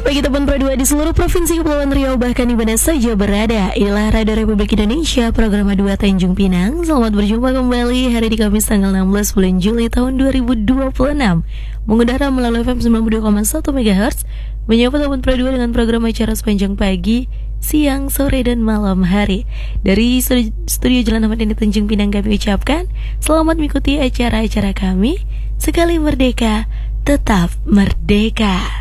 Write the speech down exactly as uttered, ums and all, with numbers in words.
bagi teman Pro dua di seluruh provinsi Kepulauan Riau bahkan di mana saja berada. Inilah Radio Republik Indonesia, program dua Tanjung Pinang. Selamat berjumpa kembali hari di Kamis tanggal enam belas bulan Juli tahun dua ribu dua puluh enam. Mengudara melalui F M sembilan puluh dua koma satu megahertz. Menyapa teman Pro dua dengan program acara sepanjang pagi, siang, sore, dan malam hari. Dari studio Jalan Ahmad Yani Tanjung Pinang kami ucapkan selamat mengikuti acara-acara kami. Sekali merdeka, tetap merdeka.